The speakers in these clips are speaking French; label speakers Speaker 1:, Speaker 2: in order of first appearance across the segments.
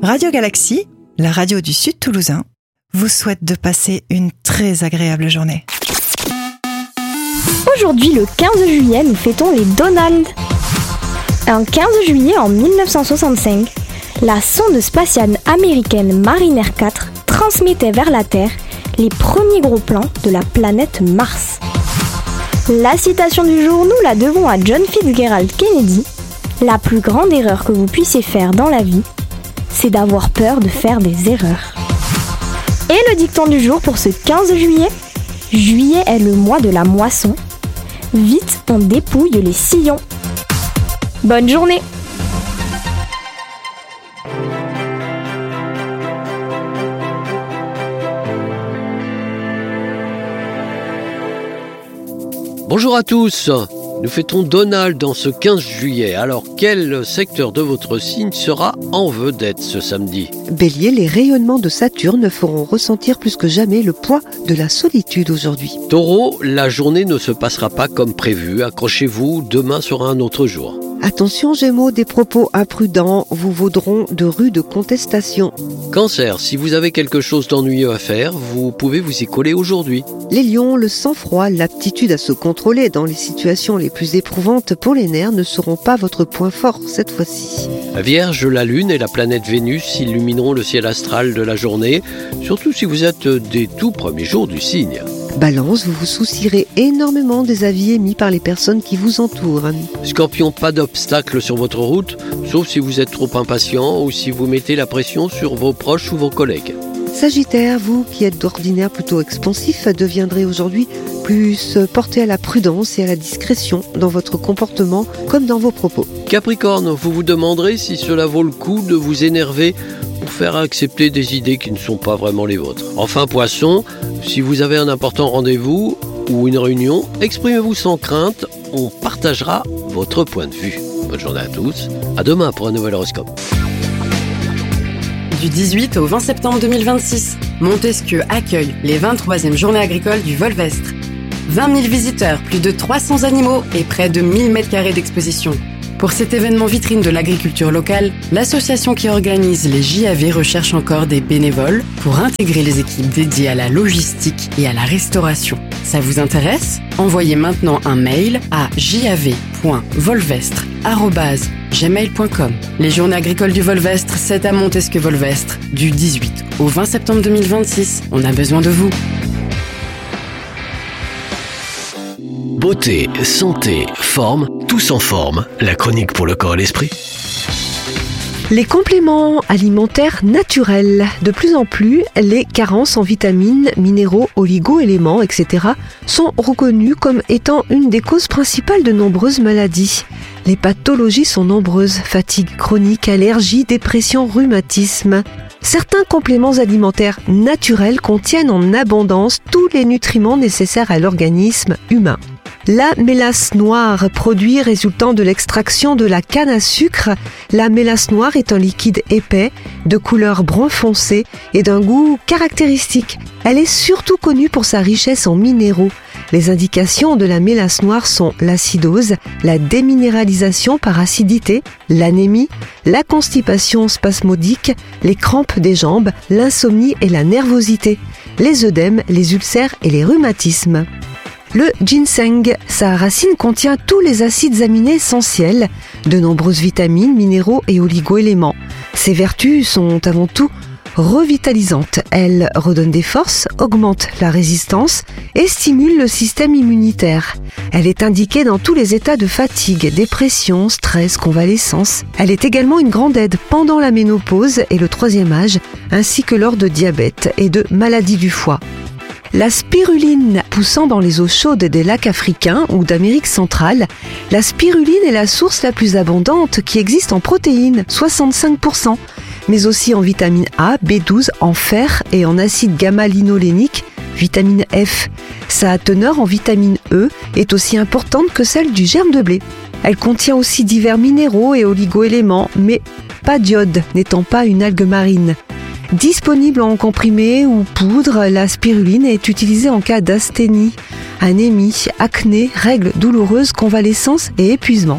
Speaker 1: Radio Galaxie, la radio du Sud Toulousain, vous souhaite de passer une très agréable journée.
Speaker 2: Aujourd'hui, le 15 juillet, nous fêtons les Donald. Un 15 juillet en 1965, la sonde spatiale américaine Mariner 4 transmettait vers la Terre les premiers gros plans de la planète Mars. La citation du jour, nous la devons à John Fitzgerald Kennedy. La plus grande erreur que vous puissiez faire dans la vie, c'est d'avoir peur de faire des erreurs. Et le dicton du jour pour ce 15 juillet, juillet est le mois de la moisson. Vite, on dépouille les sillons. Bonne journée!
Speaker 3: Bonjour à tous, nous fêtons Donald dans ce 15 juillet. Alors quel secteur de votre signe sera en vedette ce samedi ?
Speaker 4: Bélier, les rayonnements de Saturne feront ressentir plus que jamais le poids de la solitude aujourd'hui.
Speaker 3: Taureau, la journée ne se passera pas comme prévu. Accrochez-vous, demain sera un autre jour.
Speaker 4: Attention Gémeaux, des propos imprudents vous vaudront de rudes contestations.
Speaker 3: Cancer, si vous avez quelque chose d'ennuyeux à faire, vous pouvez vous y coller aujourd'hui.
Speaker 4: Les lions, le sang-froid, l'aptitude à se contrôler dans les situations les plus éprouvantes pour les nerfs ne seront pas votre point fort cette fois-ci.
Speaker 3: Vierge, la Lune et la planète Vénus illumineront le ciel astral de la journée, surtout si vous êtes des tout premiers jours du signe.
Speaker 4: Balance, vous vous soucierez énormément des avis émis par les personnes qui vous entourent.
Speaker 3: Scorpion, pas d'obstacle sur votre route, sauf si vous êtes trop impatient ou si vous mettez la pression sur vos proches ou vos collègues.
Speaker 4: Sagittaire, vous qui êtes d'ordinaire plutôt expansif, deviendrez aujourd'hui plus porté à la prudence et à la discrétion dans votre comportement comme dans vos propos.
Speaker 3: Capricorne, vous vous demanderez si cela vaut le coup de vous énerver pour faire accepter des idées qui ne sont pas vraiment les vôtres. Enfin Poisson, si vous avez un important rendez-vous ou une réunion, exprimez-vous sans crainte, on partagera votre point de vue. Bonne journée à tous, à demain pour un nouvel horoscope.
Speaker 5: Du 18 au 20 septembre 2026, Montesquieu accueille les 23e Journées agricoles du Volvestre. 20 000 visiteurs, plus de 300 animaux et près de 1000 m² d'exposition. Pour cet événement vitrine de l'agriculture locale, l'association qui organise les JAV recherche encore des bénévoles pour intégrer les équipes dédiées à la logistique et à la restauration. Ça vous intéresse ? Envoyez maintenant un mail à jav.volvestre@gmail.com. Les Journées agricoles du Volvestre, c'est à Montesquieu-Volvestre, du 18 au 20 septembre 2026. On a besoin de vous.
Speaker 3: Beauté, santé, forme, tous en forme. La chronique pour le corps et l'esprit.
Speaker 4: Les compléments alimentaires naturels. De plus en plus, les carences en vitamines, minéraux, oligo-éléments, etc. sont reconnues comme étant une des causes principales de nombreuses maladies. Les pathologies sont nombreuses. Fatigue chronique, allergie, dépression, rhumatisme. Certains compléments alimentaires naturels contiennent en abondance tous les nutriments nécessaires à l'organisme humain. La mélasse noire, produit résultant de l'extraction de la canne à sucre. La mélasse noire est un liquide épais, de couleur brun foncé et d'un goût caractéristique. Elle est surtout connue pour sa richesse en minéraux. Les indications de la mélasse noire sont l'acidose, la déminéralisation par acidité, l'anémie, la constipation spasmodique, les crampes des jambes, l'insomnie et la nervosité, les œdèmes, les ulcères et les rhumatismes. Le ginseng, sa racine contient tous les acides aminés essentiels, de nombreuses vitamines, minéraux et oligo-éléments. Ses vertus sont avant tout revitalisantes. Elles redonnent des forces, augmentent la résistance et stimulent le système immunitaire. Elle est indiquée dans tous les états de fatigue, dépression, stress, convalescence. Elle est également une grande aide pendant la ménopause et le 3e âge, ainsi que lors de diabète et de maladies du foie. La spiruline, poussant dans les eaux chaudes des lacs africains ou d'Amérique centrale, la spiruline est la source la plus abondante qui existe en protéines, 65%, mais aussi en vitamine A, B12, en fer et en acide gamma-linolénique, vitamine F. Sa teneur en vitamine E est aussi importante que celle du germe de blé. Elle contient aussi divers minéraux et oligo-éléments, mais pas d'iode, n'étant pas une algue marine. Disponible en comprimé ou poudre, la spiruline est utilisée en cas d'asthénie, anémie, acné, règles douloureuses, convalescence et épuisement.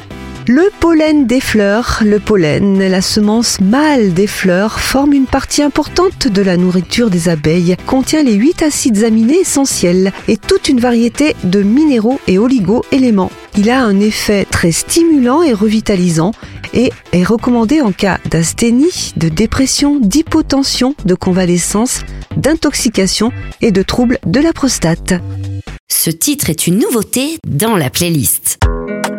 Speaker 4: Le pollen des fleurs. Le pollen, la semence mâle des fleurs, forme une partie importante de la nourriture des abeilles, contient les 8 acides aminés essentiels et toute une variété de minéraux et oligo-éléments. Il a un effet très stimulant et revitalisant et est recommandé en cas d'asthénie, de dépression, d'hypotension, de convalescence, d'intoxication et de troubles de la prostate.
Speaker 6: Ce titre est une nouveauté dans la playlist.